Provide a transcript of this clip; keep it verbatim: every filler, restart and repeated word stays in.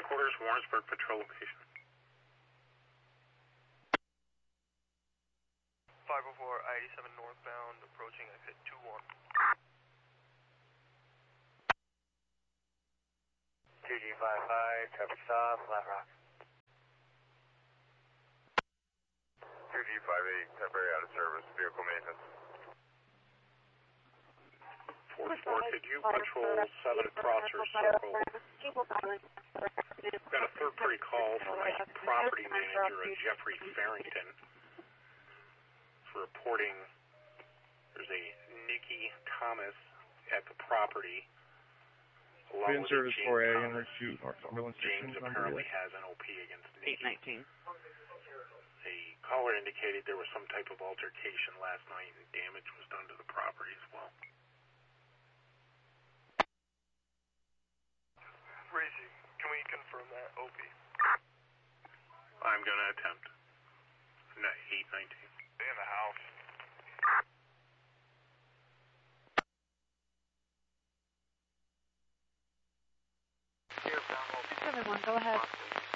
headquarters, Warrensburg patrol location. five oh four, I eighty-seven northbound, approaching exit two one. two G five five, traffic stop, Flat Rock. two G five eight, temporary out of service, vehicle maintenance. four four, could you patrol seven Crosser Circle? Got a third-party call from a property manager at Jeffrey Farrington for reporting there's a Nikki Thomas at the property. Been service four A and shoot North Cumberland James apparently has an O P against Nikki. eight nineteen. A caller indicated there was some type of altercation last night and damage was done to the property as well. Racy, can we confirm that O P? I'm going to attempt. eight nineteen. Stay in the house. seven one, go ahead.